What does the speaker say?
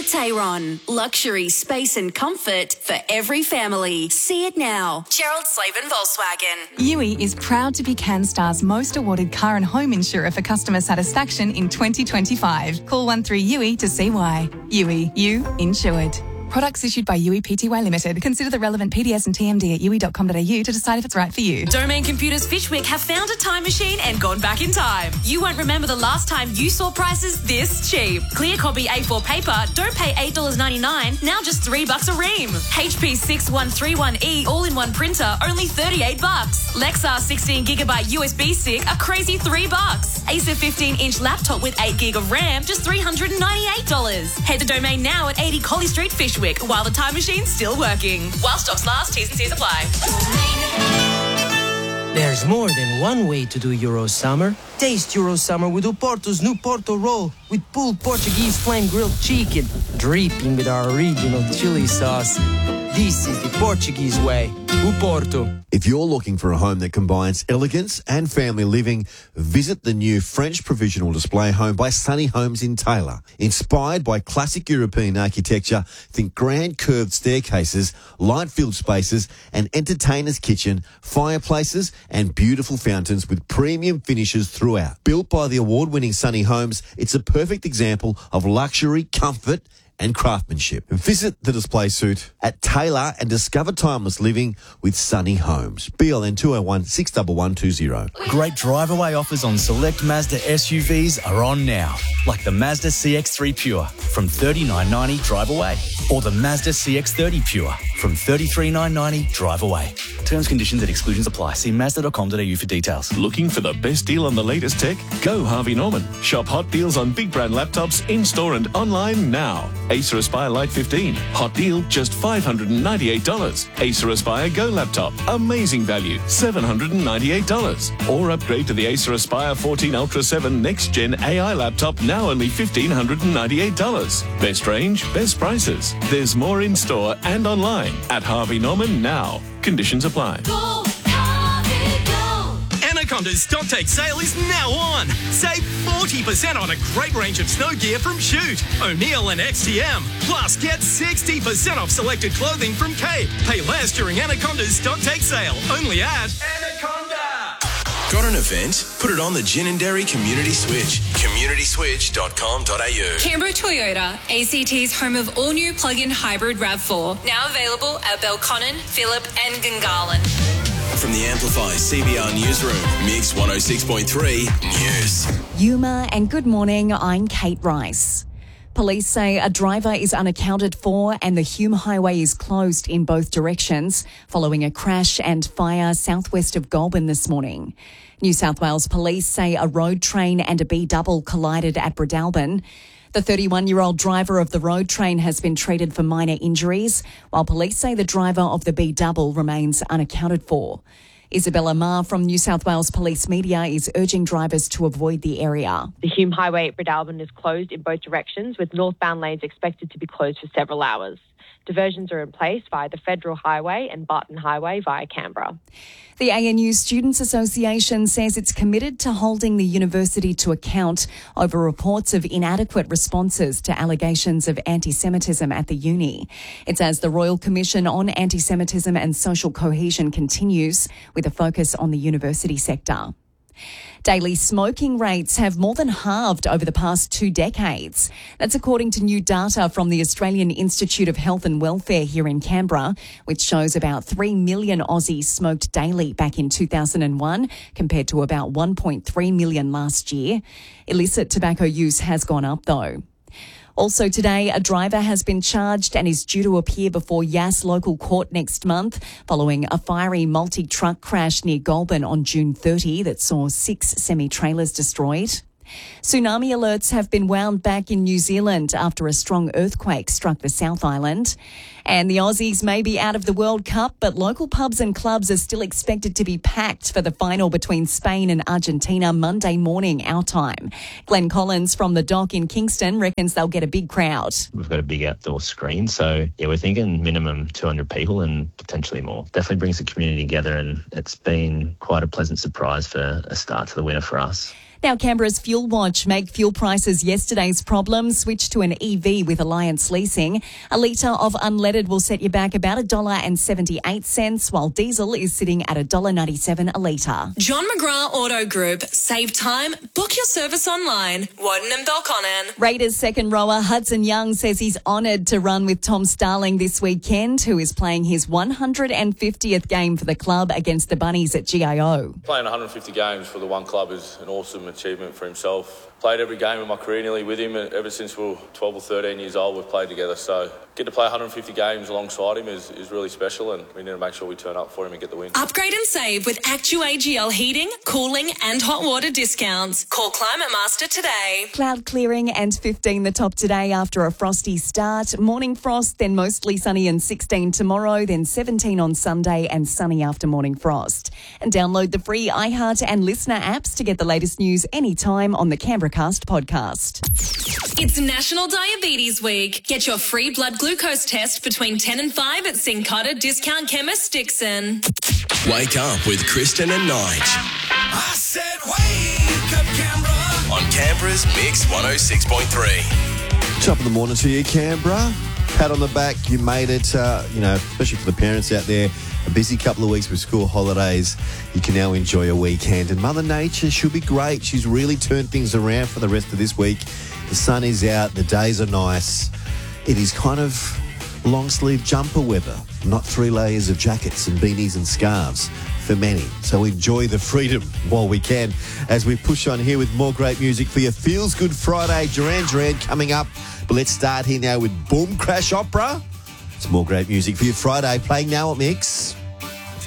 Tayron. Luxury, space and comfort for every family. See it now. Gerald Slavin Volkswagen. Yui is proud to be CanStar's most awarded car and home insurer for customer satisfaction in 2025. Call 13-YUI to see why. Yui, you insured. Products issued by Yui Pty Limited. Consider the relevant PDS and TMD at yui.com.au to decide if it's right for you. Domain Computers Fishwick have found a time machine and gone back in time. You won't remember the last time you saw prices this cheap. Clear copy A4 paper, don't pay $8.99, now just $3 a ream. HP 6131E all-in-one printer, only $38. Lexar 16GB USB stick, a crazy $3. Acer 15-inch laptop with 8GB of RAM, just $398. Head to Domain now at 80 Collie Street, Fishwick, while the time machine's still working. While stocks last, T's and C's apply. There's more than one way to do Eurosummer. Taste Eurosummer with Oporto's new Porto roll with pulled Portuguese flame-grilled chicken, dripping with our original chili sauce. This is the Portuguese way. Oporto. If you're looking for a home that combines elegance and family living, visit the new French provisional display home by Sunny Homes in Taylor. Inspired by classic European architecture, think grand curved staircases, light-filled spaces, an entertainer's kitchen, fireplaces, and beautiful fountains with premium finishes throughout. Built by the award-winning Sunny Homes, it's a perfect example of luxury, comfort, and craftsmanship. Visit the display suite at Taylor and discover timeless living with Sunny Homes. BLN 201 61120. Great drive-away offers on select Mazda SUVs are on now, like the Mazda CX-3 Pure from $39.90 drive away, or the Mazda CX-30 Pure from $33,990 drive away. Terms, conditions and exclusions apply. See Mazda.com.au for details. Looking for the best deal on the latest tech? Go Harvey Norman. Shop hot deals on big brand laptops in-store and online now. Acer Aspire Lite 15. Hot deal, just $598. Acer Aspire Go laptop. Amazing value, $798. Or upgrade to the Acer Aspire 14 Ultra 7 Next Gen AI laptop, now only $1,598. Best range, best prices. There's more in-store and online at Harvey Norman now. Conditions apply. Go, Harvey, go. Anaconda's stock take sale is now on. Save 40% on a great range of snow gear from Shoot, O'Neill and XTM. Plus, get 60% off selected clothing from Cape. Pay less during Anaconda's stock take sale. Only at Anaconda. Got an event? Put it on the Gin and Dairy Community Switch. CommunitySwitch.com.au. Canberra Toyota, ACT's home of all-new plug-in hybrid RAV4. Now available at Belconnen, Phillip and Gungahlin. From the Amplify CBR Newsroom, Mix 106.3 News. Yuma, and good morning, I'm Kate Rice. Police say a driver is unaccounted for and the Hume Highway is closed in both directions following a crash and fire southwest of Goulburn this morning. New South Wales Police say a road train and a B-double collided at Bredelban. The 31-year-old driver of the road train has been treated for minor injuries, while police say the driver of the B-double remains unaccounted for. Isabella Ma from New South Wales Police Media is urging drivers to avoid the area. The Hume Highway at Bredelban is closed in both directions, with northbound lanes expected to be closed for several hours. Diversions are in place via the Federal Highway and Barton Highway via Canberra. The ANU Students Association says it's committed to holding the university to account over reports of inadequate responses to allegations of anti-Semitism at the uni. It says the Royal Commission on Anti-Semitism and Social Cohesion continues, with a focus on the university sector. Daily smoking rates have more than halved over the past 2 decades. That's according to new data from the Australian Institute of Health and Welfare here in Canberra, which shows about 3 million Aussies smoked daily back in 2001, compared to about 1.3 million last year. Illicit tobacco use has gone up, though. Also today, a driver has been charged and is due to appear before Yass local court next month following a fiery multi-truck crash near Goulburn on June 30 that saw 6 semi-trailers destroyed. Tsunami alerts have been wound back in New Zealand after a strong earthquake struck the South Island. And the Aussies may be out of the World Cup, but local pubs and clubs are still expected to be packed for the final between Spain and Argentina Monday morning, our time. Glenn Collins from the Dock in Kingston reckons they'll get a big crowd. We've got a big outdoor screen, so we're thinking minimum 200 people and potentially more. Definitely brings the community together, and it's been quite a pleasant surprise for a start to the winter for us. Now, Canberra's Fuel Watch make fuel prices yesterday's problem. Switch to an EV with Alliance Leasing. A litre of unleaded will set you back about $1.78, while diesel is sitting at $1.97 a litre. John McGrath Auto Group. Save time. Book your service online. Woden and Belconnen. Raiders second rower Hudson Young says he's honoured to run with Tom Starling this weekend, who is playing his 150th game for the club against the Bunnies at GIO. Playing 150 games for the one club is an awesome achievement for himself. Played every game of my career nearly with him. Ever since we were 12 or 13 years old, we've played together. So get to play 150 games alongside him is really special, and we need to make sure we turn up for him and get the win. Upgrade and save with ActuAGL heating, cooling and hot water discounts. Call Climate Master today. Cloud clearing and 15 the top today after a frosty start. Morning frost, then mostly sunny and 16 tomorrow, then 17 on Sunday and sunny after morning frost. And download the free iHeart and Listener apps to get the latest news anytime on the Canberracast podcast. It's National Diabetes Week. Get your free blood glucose test between 10 and 5 at Syncona Discount Chemist Dixon. Wake up with Kristen and Nige. I said wake up, Canberra. On Canberra's Mix 106.3. Top of the morning to you, Canberra. Pat on the back, you made it, especially for the parents out there. A busy couple of weeks with school holidays. You can now enjoy a weekend. And Mother Nature should be great. She's really turned things around for the rest of this week. The sun is out. The days are nice. It is kind of long-sleeve jumper weather, not 3 layers of jackets and beanies and scarves for many. So enjoy the freedom while we can as we push on here with more great music for your Feels Good Friday. Duran Duran coming up. But let's start here now with Boom Crash Opera. It's more great music for your Friday, playing now at Mix.